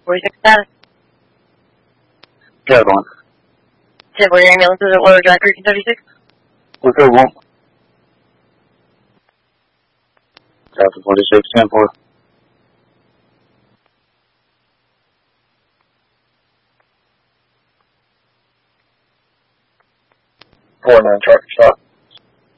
46 status. Got one. 10 for your ambulance is at Lower Dry Creek in 36. What's up, one? Delta 46, 10 4. Four 9 traffic stop.